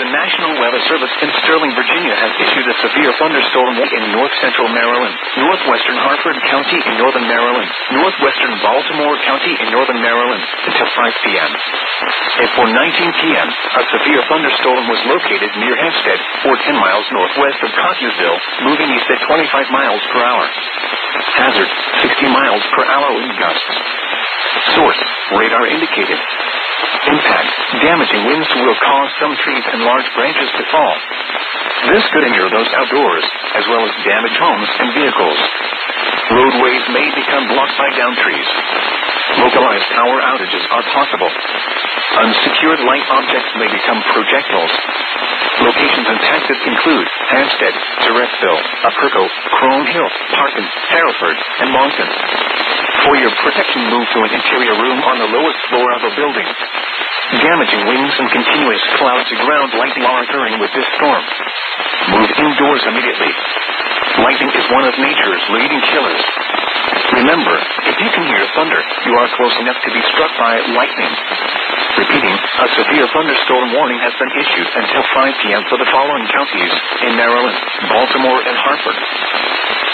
the National Weather Service in Sterling, Virginia has issued a severe thunderstorm in north-central Maryland, northwestern Harford County in northern Maryland, northwestern Baltimore County in northern Maryland until 5 p.m. At 4:19 p.m., a severe thunderstorm was located near Hempstead, or 10 miles northwest of Cottonville, moving east at 25 miles per hour. Hazard, 60 miles per hour wind gusts. Source, radar indicated. Impact, damaging winds will cause some trees and large branches to fall. This could injure those outdoors, as well as damage homes and vehicles. Roadways may become blocked by downed trees. Localized power outages are possible. Unsecured light objects may become projectiles. Locations impacted include Hampstead, Surrettville, Apurco, Crone Hill, Parkin, Hereford, and Moncton. For your protection, move to an interior room on the lowest floor of a building. Damaging winds and continuous cloud-to-ground lightning are occurring with this storm. Move indoors immediately. Lightning is one of nature's leading killers. Remember, if you can hear thunder, you are close enough to be struck by lightning. Repeating, a severe thunderstorm warning has been issued until 5 p.m. for the following counties in Maryland, Baltimore, and Harford.